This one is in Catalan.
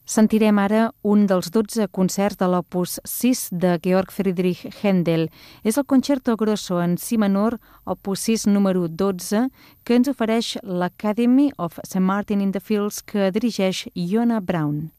Sentirem ara un dels 12 concerts de l'Opus 6 de Georg Friedrich Händel. És el Concerto Grosso en si menor, Opus 6 número 12, que ens ofereix l'Academy of St. Martin in the Fields, que dirigeix Yona Brown.